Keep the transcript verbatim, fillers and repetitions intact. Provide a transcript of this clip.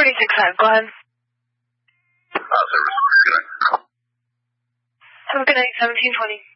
forty-six five, go ahead. Uh, service, good night. Have a good night, seventeen twenty.